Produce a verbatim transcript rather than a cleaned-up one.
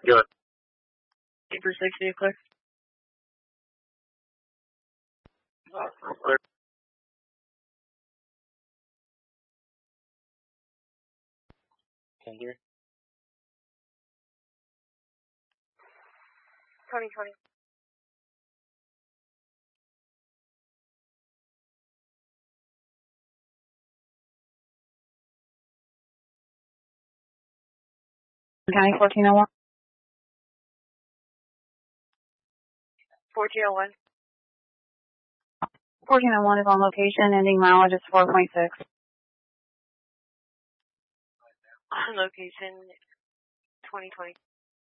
Good. Eight for sixty, clear. Uh, clear. ten three. Twenty twenty. County fourteen oh one. fourteen oh one. fourteen oh one is on location, ending mileage is four point six. On location, twenty twenty.